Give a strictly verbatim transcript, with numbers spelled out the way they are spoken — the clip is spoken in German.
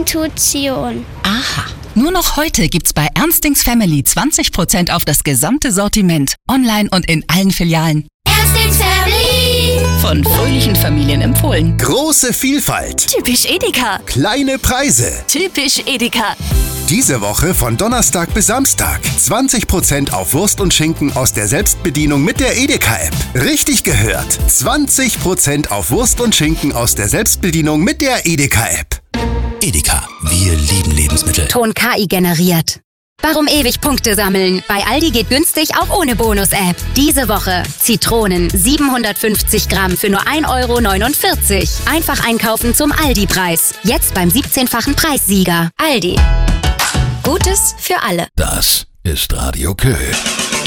Intuition. Aha. Nur noch heute gibt's bei Ernstings Family zwanzig Prozent auf das gesamte Sortiment. Online und in allen Filialen. Ernstings Family. Von fröhlichen Familien empfohlen. Große Vielfalt. Typisch Edeka. Kleine Preise. Typisch Edeka. Diese Woche von Donnerstag bis Samstag. zwanzig Prozent auf Wurst und Schinken aus der Selbstbedienung mit der Edeka-App. Richtig gehört. zwanzig Prozent auf Wurst und Schinken aus der Selbstbedienung mit der Edeka-App. Edeka, wir lieben Lebensmittel. Ton K I generiert. Warum ewig Punkte sammeln? Bei Aldi geht günstig auch ohne Bonus-App. Diese Woche Zitronen siebenhundertfünfzig Gramm für nur ein Euro neunundvierzig. Einfach einkaufen zum Aldi-Preis. Jetzt beim siebzehnfachen Preissieger. Aldi. Gutes für alle. Das ist Radio Kö.